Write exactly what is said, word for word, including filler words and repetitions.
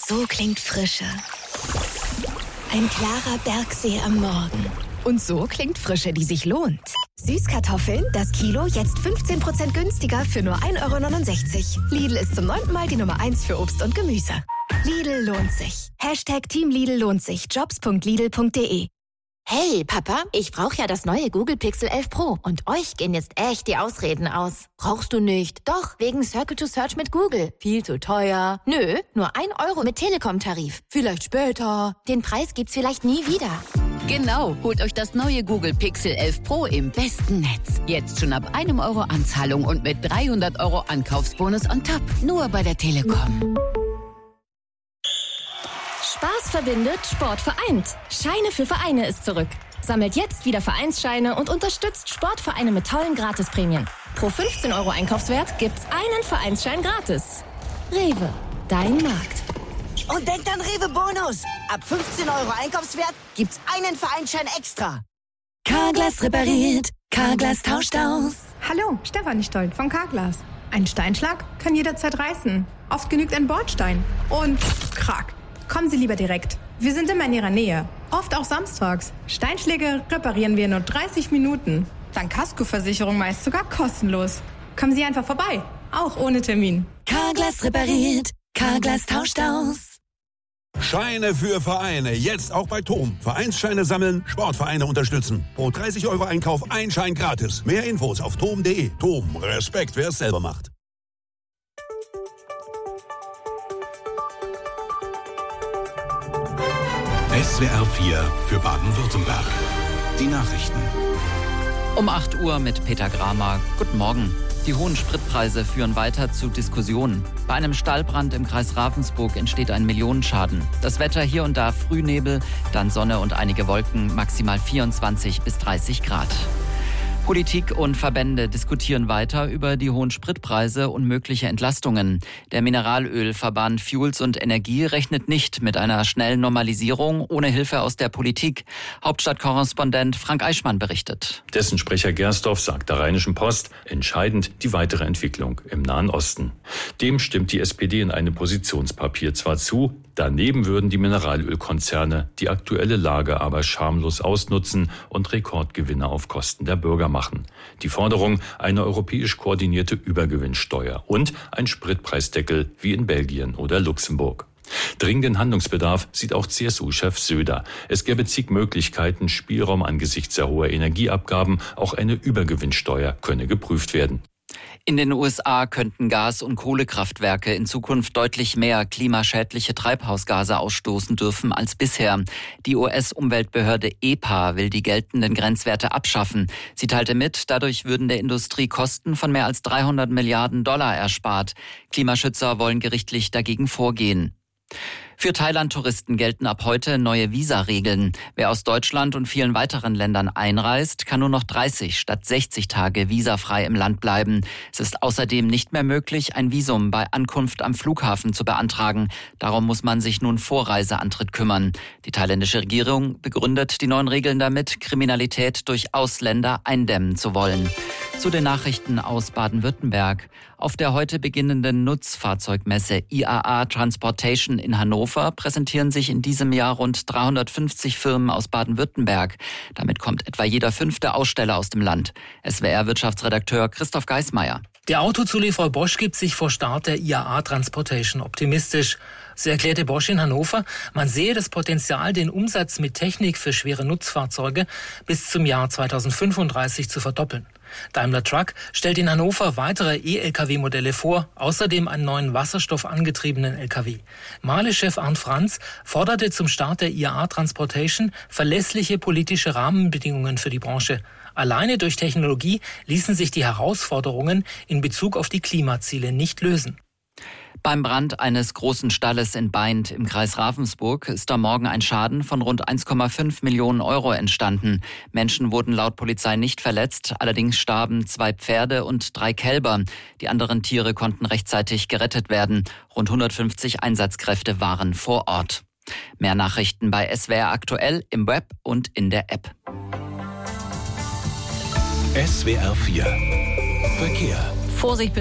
So klingt Frische. Ein klarer Bergsee am Morgen. Und so klingt Frische, die sich lohnt. Süßkartoffeln, das Kilo jetzt fünfzehn Prozent günstiger für nur ein Euro neunundsechzig. Lidl ist zum neunten Mal die Nummer eins für Obst und Gemüse. Lidl lohnt sich. Hashtag Team Lidl lohnt sich. jobs punkt lidl punkt de. Hey, Papa, ich brauche ja das neue Google Pixel elf Pro. Und euch gehen jetzt echt die Ausreden aus. Brauchst du nicht? Doch, wegen Circle to Search mit Google. Viel zu teuer. Nö, nur ein Euro mit Telekom-Tarif. Vielleicht später. Den Preis gibt's vielleicht nie wieder. Genau, holt euch das neue Google Pixel elf Pro im besten Netz. Jetzt schon ab einem Euro Anzahlung und mit dreihundert Euro Ankaufsbonus on top. Nur bei der Telekom. Spaß verbindet, Sport vereint. Scheine für Vereine ist zurück. Sammelt jetzt wieder Vereinsscheine und unterstützt Sportvereine mit tollen Gratisprämien. Pro fünfzehn Euro Einkaufswert gibt's einen Vereinsschein gratis. Rewe, dein Markt. Und denkt an Rewe Bonus. Ab fünfzehn Euro Einkaufswert gibt's einen Vereinsschein extra. Carglass repariert. Carglass tauscht aus. Hallo, Stefanie Stolt von Carglass. Ein Steinschlag kann jederzeit reißen. Oft genügt ein Bordstein. Und krack. Kommen Sie lieber direkt. Wir sind immer in Ihrer Nähe. Oft auch samstags. Steinschläge reparieren wir in nur dreißig Minuten. Dank Kaskoversicherung meist sogar kostenlos. Kommen Sie einfach vorbei. Auch ohne Termin. Carglass repariert. Carglass tauscht aus. Scheine für Vereine. Jetzt auch bei Tom. Vereinsscheine sammeln, Sportvereine unterstützen. Pro dreißig Euro Einkauf ein Schein gratis. Mehr Infos auf tom punkt de. Tom. Respekt, wer es selber macht. S W R vier für Baden-Württemberg. Die Nachrichten. Um acht Uhr mit Peter Gramer. Guten Morgen. Die hohen Spritpreise führen weiter zu Diskussionen. Bei einem Stallbrand im Kreis Ravensburg entsteht ein Millionenschaden. Das Wetter hier und da Frühnebel, dann Sonne und einige Wolken, maximal vierundzwanzig bis dreißig Grad. Politik und Verbände diskutieren weiter über die hohen Spritpreise und mögliche Entlastungen. Der Mineralölverband Fuels und Energie rechnet nicht mit einer schnellen Normalisierung ohne Hilfe aus der Politik. Hauptstadtkorrespondent Frank Eichmann berichtet. Dessen Sprecher Gersdorf sagt der Rheinischen Post, entscheidend die weitere Entwicklung im Nahen Osten. Dem stimmt die S P D in einem Positionspapier zwar zu, daneben würden die Mineralölkonzerne die aktuelle Lage aber schamlos ausnutzen und Rekordgewinne auf Kosten der Bürger machen. Die Forderung, eine europäisch koordinierte Übergewinnsteuer und ein Spritpreisdeckel wie in Belgien oder Luxemburg. Dringenden Handlungsbedarf sieht auch C S U-Chef Söder. Es gäbe zig Möglichkeiten, Spielraum angesichts der hohen Energieabgaben, auch eine Übergewinnsteuer könne geprüft werden. In den U S A könnten Gas- und Kohlekraftwerke in Zukunft deutlich mehr klimaschädliche Treibhausgase ausstoßen dürfen als bisher. Die U S-Umweltbehörde E P A will die geltenden Grenzwerte abschaffen. Sie teilte mit, dadurch würden der Industrie Kosten von mehr als dreihundert Milliarden Dollar erspart. Klimaschützer wollen gerichtlich dagegen vorgehen. Für Thailand-Touristen gelten ab heute neue Visaregeln. Wer aus Deutschland und vielen weiteren Ländern einreist, kann nur noch dreißig statt sechzig Tage visafrei im Land bleiben. Es ist außerdem nicht mehr möglich, ein Visum bei Ankunft am Flughafen zu beantragen. Darum muss man sich nun vor Reiseantritt kümmern. Die thailändische Regierung begründet die neuen Regeln damit, Kriminalität durch Ausländer eindämmen zu wollen. Zu den Nachrichten aus Baden-Württemberg. Auf der heute beginnenden Nutzfahrzeugmesse I A A Transportation in Hannover präsentieren sich in diesem Jahr rund dreihundertfünfzig Firmen aus Baden-Württemberg. Damit kommt etwa jeder fünfte Aussteller aus dem Land. S W R-Wirtschaftsredakteur Christoph Geismeier. Der Autozulieferer Bosch gibt sich vor Start der I A A Transportation optimistisch. So erklärte Bosch in Hannover, man sehe das Potenzial, den Umsatz mit Technik für schwere Nutzfahrzeuge bis zum Jahr zweitausendfünfunddreißig zu verdoppeln. Daimler Truck stellt in Hannover weitere E-L K W-Modelle vor, außerdem einen neuen wasserstoffangetriebenen L K W. Mahle-Chef Arndt Franz forderte zum Start der I A A Transportation verlässliche politische Rahmenbedingungen für die Branche. Alleine durch Technologie ließen sich die Herausforderungen in Bezug auf die Klimaziele nicht lösen. Beim Brand eines großen Stalles in Baindt im Kreis Ravensburg ist am Morgen ein Schaden von rund eins Komma fünf Millionen Euro entstanden. Menschen wurden laut Polizei nicht verletzt, allerdings starben zwei Pferde und drei Kälber. Die anderen Tiere konnten rechtzeitig gerettet werden. Rund hundertfünfzig Einsatzkräfte waren vor Ort. Mehr Nachrichten bei S W R aktuell im Web und in der App. S W R vier Verkehr. Vorsicht bitte.